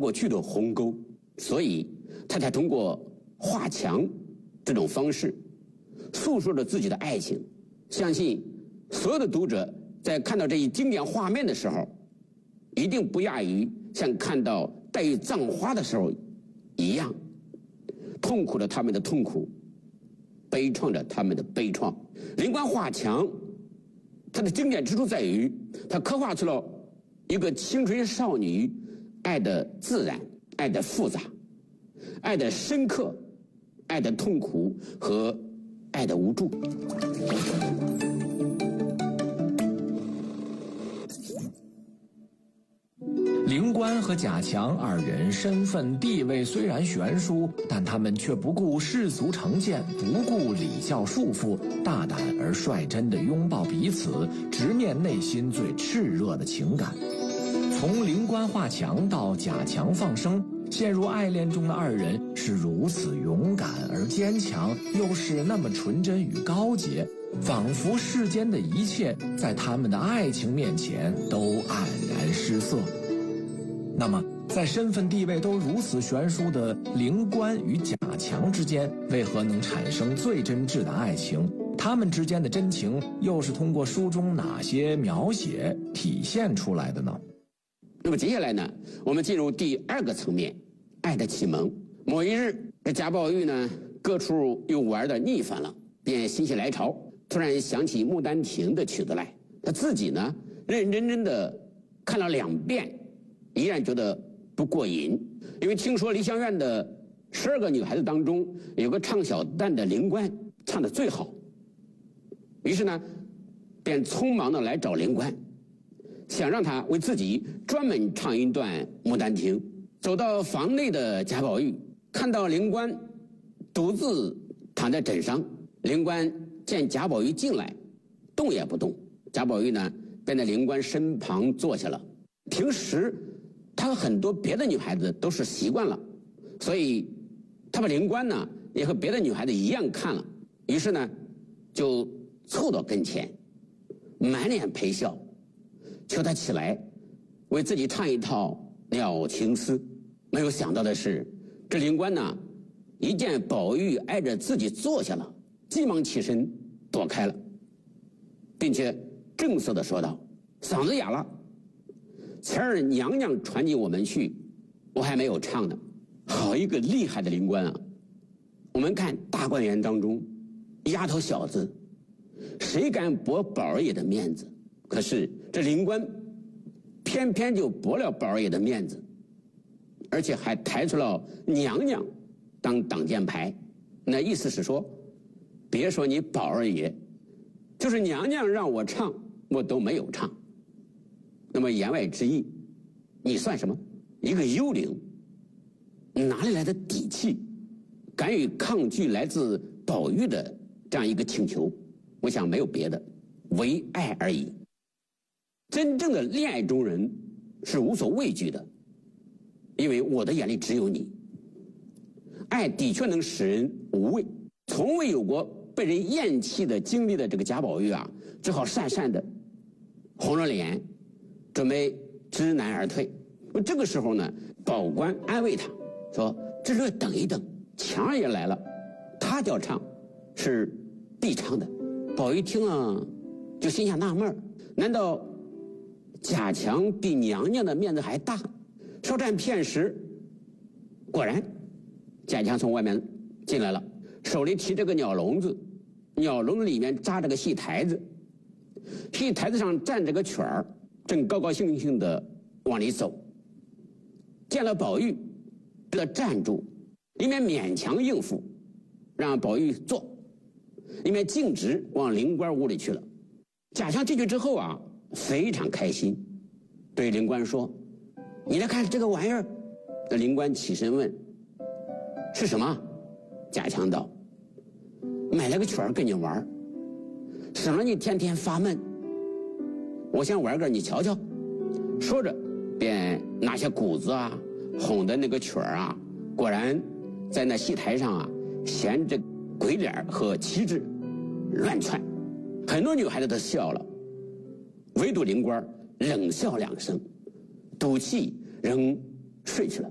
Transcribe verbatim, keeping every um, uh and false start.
过去的鸿沟，所以他才通过画墙这种方式诉说着自己的爱情。相信所有的读者在看到这一经典画面的时候，一定不亚于像看到黛玉葬花的时候一样，痛苦着他们的痛苦，悲怆着他们的悲怆。灵官画墙它的经典之处在于，它刻画出了一个青春少女爱的自然、爱的复杂、爱的深刻、爱的痛苦和爱的无助。 灵官和贾强二人身份地位虽然悬殊，但他们却不顾世俗成见，不顾礼教束缚，大胆而率真地拥抱彼此，直面内心最炽热的情感。从灵官画墙到贾强放生，陷入爱恋中的二人是如此勇敢而坚强，又是那么纯真与高洁，仿佛世间的一切在他们的爱情面前都黯然失色。那么在身份地位都如此悬殊的灵官与贾强之间，为何能产生最真挚的爱情？他们之间的真情又是通过书中哪些描写体现出来的呢？ 那么接下来呢，我们进入第二个层面，爱的启蒙。某一日，这贾宝玉呢各处又玩的腻烦了，便心血来潮，突然想起《牡丹亭》的曲子来。他自己呢认认真真的看了两遍，依然觉得不过瘾，因为听说梨香院的十二个女孩子当中有个唱小旦的灵官唱得最好，于是呢便匆忙的来找灵官，想让他为自己专门唱一段《牡丹亭》。走到房内的贾宝玉看到灵官独自躺在枕上，灵官见贾宝玉进来动也不动，贾宝玉呢便在灵官身旁坐下了。平时他和很多别的女孩子都是习惯了，所以他把灵官呢也和别的女孩子一样看了，于是呢就凑到跟前，满脸陪笑，求他起来为自己唱一套《鸟情思》。没有想到的是，这灵官呢一见宝玉挨着自己坐下了，急忙起身躲开了，并且正色地说道：“嗓子哑了，前儿娘娘传进我们去，我还没有唱呢。”好一个厉害的灵官啊！我们看大观园当中，丫头小子谁敢驳宝二爷的面子？可是这灵官偏偏就驳了宝二爷的面子，而且还抬出了娘娘当挡箭牌。那意思是说，别说你宝二爷，就是娘娘让我唱，我都没有唱。那么言外之意，你算什么？一个幽灵，哪里来的底气，敢于抗拒来自宝玉的这样一个请求？我想没有别的，唯爱而已。真正的恋爱中人是无所畏惧的，因为我的眼里只有你。爱的确能使人无畏，从未有过被人厌弃的经历的这个贾宝玉啊，只好讪讪的红了脸，准备知难而退。这个时候呢，宝官安慰他说：“这是等一等，强儿也来了，他要唱是必唱的。”宝玉听了就心下纳闷，难道贾强比娘娘的面子还大？稍战片时，果然贾强从外面进来了，手里提着个鸟笼子，鸟笼子里面扎着个戏台子，戏台子上站着个曲儿，正高高兴兴的往里走。见了宝玉，他站住，一面勉强应付，让宝玉坐，一面径直往灵官屋里去了。贾强进去之后啊，非常开心，对灵官说：“你来看这个玩意儿。”那灵官起身问：“是什么？”贾强道：“买了个曲儿跟你玩，省得你天天发闷，我先玩个你瞧瞧。”说着便拿下鼓子啊，哄的那个曲儿啊，果然在那戏台上啊，衔着鬼脸和旗帜乱窜，很多女孩子都笑了，唯独灵官冷笑两声，赌气仍睡去了。